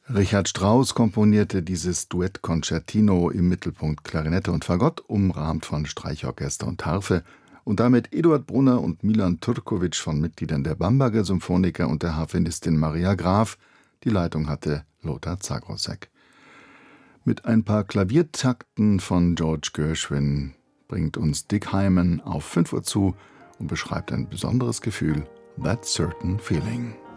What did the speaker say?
Richard Strauss komponierte dieses Duett-Concertino im Mittelpunkt Klarinette und Fagott, umrahmt von Streichorchester und Harfe, und damit Eduard Brunner und Milan Turkovic von Mitgliedern der Bamberger Symphoniker und der Harfenistin Maria Graf. Die Leitung hatte Lothar Zagrosek. Mit ein paar Klaviertakten von George Gershwin bringt uns Dick Hyman auf 5 Uhr zu und beschreibt ein besonderes Gefühl, That Certain Feeling.